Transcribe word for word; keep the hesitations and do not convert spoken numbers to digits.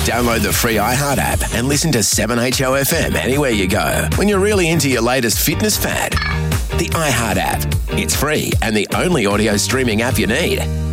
Download the free iHeart app and listen to seven H O F M anywhere you go when you're really into your latest fitness fad. The iHeart app. It's free and the only audio streaming app you need.